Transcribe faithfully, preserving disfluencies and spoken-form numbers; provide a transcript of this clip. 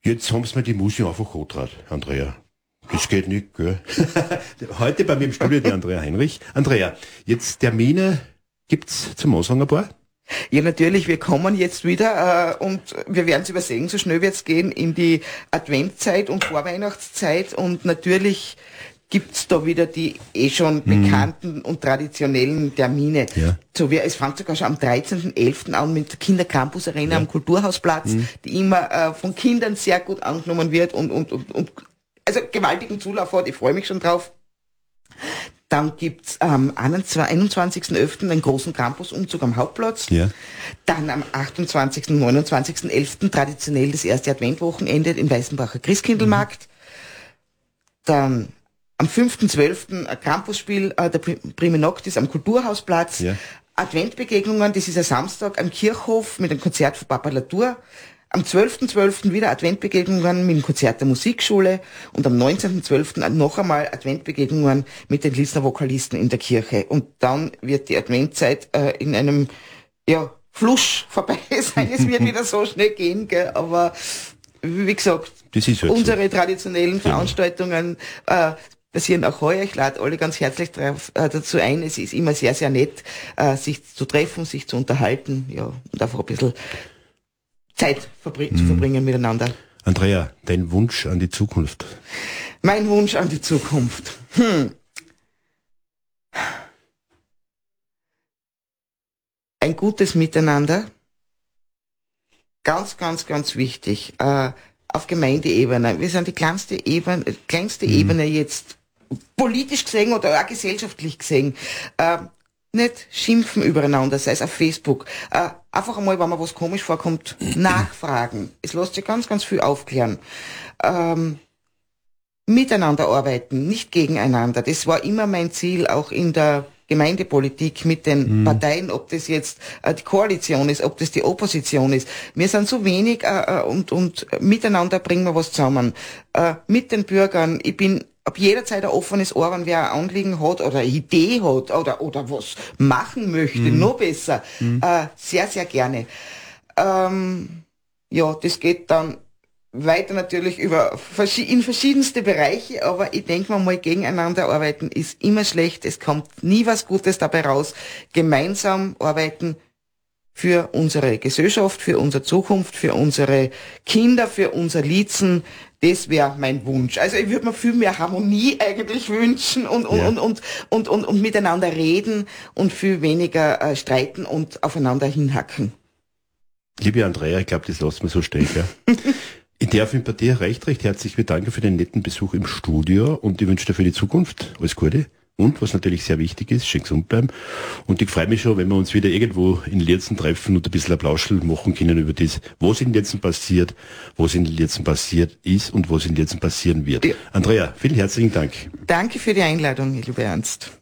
Jetzt haben sie mir die Musik einfach angetragen, Andrea. Das geht nicht, gell? Heute bei mir im Studio die Andrea Heinrich. Andrea, jetzt Termine gibt's zum Anfang ein paar? Ja, natürlich, wir kommen jetzt wieder äh, und wir werden es übersehen, so schnell wird's gehen in die Adventzeit und Vorweihnachtszeit und natürlich gibt's da wieder die eh schon mhm. bekannten und traditionellen Termine. Ja. So wie es fängt sogar schon am dreizehnten elften an mit der Kindercampus Arena ja. am Kulturhausplatz, mhm. die immer äh, von Kindern sehr gut angenommen wird und, und, und, und also gewaltigen Zulauf hat. Ich freue mich schon drauf. Dann gibt's am einundzwanzigsten elften einen großen Campusumzug am Hauptplatz. Ja. Dann am achtundzwanzigsten und neunundzwanzigsten elften traditionell das erste Adventwochenende im Weißenbacher Christkindlmarkt. Mhm. Dann am fünften zwölften ein Campusspiel äh, der Prime Noctis am Kulturhausplatz. Ja. Adventbegegnungen, das ist ein Samstag am Kirchhof mit einem Konzert von Papa Latour. Am zwölften zwölften wieder Adventbegegnungen mit dem Konzert der Musikschule und am neunzehnten zwölften noch einmal Adventbegegnungen mit den Liesner Vokalisten in der Kirche. Und dann wird die Adventzeit äh, in einem ja, Flusch vorbei sein. Es wird wieder so schnell gehen, gell? Aber wie gesagt, das ist halt unsere so. traditionellen Veranstaltungen äh, passieren auch heuer. Ich lade alle ganz herzlich drauf, äh, dazu ein. Es ist immer sehr, sehr nett, äh, sich zu treffen, sich zu unterhalten, ja, und einfach ein bisschen Zeit verbring- mhm. zu verbringen miteinander. Andrea, dein Wunsch an die Zukunft? Mein Wunsch an die Zukunft. Hm. Ein gutes Miteinander. Ganz, ganz, ganz wichtig. Äh, auf Gemeindeebene. Wir sind die kleinste Ebene, kleinste mhm. Ebene jetzt politisch gesehen oder auch gesellschaftlich gesehen. Äh, Nicht schimpfen übereinander, sei es auf Facebook. Äh, einfach einmal, wenn mir was komisch vorkommt, nachfragen. Es lässt sich ganz, ganz viel aufklären. Ähm, miteinander arbeiten, nicht gegeneinander. Das war immer mein Ziel, auch in der Gemeindepolitik mit den mhm. Parteien, ob das jetzt äh, die Koalition ist, ob das die Opposition ist. Wir sind so wenig äh, und, und miteinander bringen wir was zusammen. Äh, mit den Bürgern. Ich bin ab jederzeit ein offenes Ohr, wenn wer ein Anliegen hat oder eine Idee hat oder, oder was machen möchte, mhm. noch besser, mhm. äh, sehr, sehr gerne. Ähm, ja, das geht dann weiter natürlich über in verschiedenste Bereiche, aber ich denke mal, gegeneinander arbeiten ist immer schlecht, es kommt nie was Gutes dabei raus. Gemeinsam arbeiten für unsere Gesellschaft, für unsere Zukunft, für unsere Kinder, für unser Liezen. Das wäre mein Wunsch. Also ich würde mir viel mehr Harmonie eigentlich wünschen und und, ja. und, und, und, und, und miteinander reden und viel weniger äh, streiten und aufeinander hinhacken. Liebe Andrea, ich glaube, das lassen wir so stehen. Ja? Ich darf mich bei dir recht, recht herzlich bedanken für den netten Besuch im Studio und ich wünsche dir für die Zukunft alles Gute. Und, was natürlich sehr wichtig ist, schön gesund bleiben. Und ich freue mich schon, wenn wir uns wieder irgendwo in Lietzen treffen und ein bisschen ein Plauschel machen können über das, was in Lietzen passiert, was in Lietzen passiert ist und was in Lietzen passieren wird. Ja. Andrea, vielen herzlichen Dank. Danke für die Einladung, lieber Ernst.